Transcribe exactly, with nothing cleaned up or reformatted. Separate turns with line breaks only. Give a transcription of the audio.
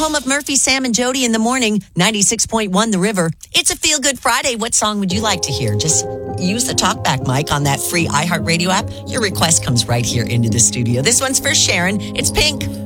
home of Murphy, Sam, and Jody in the morning, ninety-six point one The River. It's a Feel Good Friday. What song would you like to hear? Just use the talkback mic on that free iHeartRadio app. Your request comes right here into the studio. This one's for Sharon. It's Pink.